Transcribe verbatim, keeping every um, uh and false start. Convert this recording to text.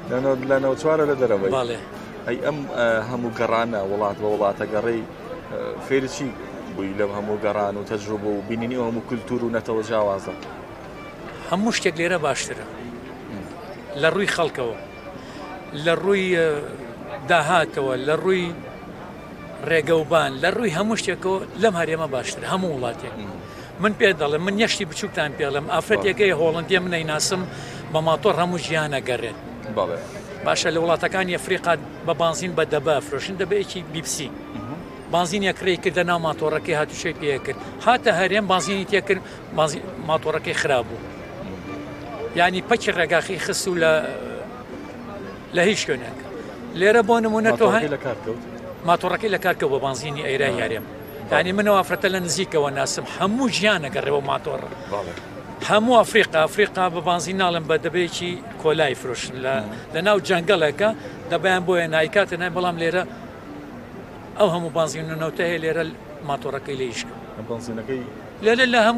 لەنەوە چوارە لە دەرەوەی باڵێ ئەی ئەم هەموو گەڕانە وڵات بە وڵاتە گەڕی فێری چی بووی لەم هەموو گەڕان و تەجروبە و بینینی و هەموو کولتور و نەتەوە جیاوازە هەموو شتێک لێرە باشترە لە ڕووی خەڵکەوە لە ڕووی داهاتەوە لە ڕووی ڕێگەوبان لە ڕووی هەموو شتێکەوە لەم هەرێمە باشتر هەموو وڵاتێک من پێ دەڵێم من یەشتی بچووکتان پێڵم ئافرەتێکەکەی هۆڵندیە منەی ناسم بە ماتۆر هەموو ژیانە گەڕێت باشە لە وڵاتەکانی ئەفریقا بە بانزین بە دەبە فرۆشن دەبێکی بیبسی بانزینە کڕی کردە ناو ماتۆڕەکەی هاتوشەی پێ کرد هاتە هەرێم بانزینی تێکرد ماتۆڕەکەی خراپ بوو یعنی پەکی ڕێگاخی خست و لە لە هیچ شوێنێک لێرە بۆ نمونە تۆ ماتۆڕەکەی لە کارکە بۆ بانزینی ئەیرای هەرێم یعنی منەوە ئافرەتە لە نزیکەوە ناسم هەموو ژیانە گەڕێەوە ماتۆڕە هەموو ئەفریقا ئەفریقا بە بانزین ناڵم بە دەبێکی کۆلای فرۆشن لە ناو جەنگەڵێکە دەبیان بۆیە نایکاتە نای بەڵام لێرە ئەو هەموو بانزین و نەوتە هەیە لێرە ماتۆڕەکەی لە ئیشکە بانزینەکەی لێرە لە هەموو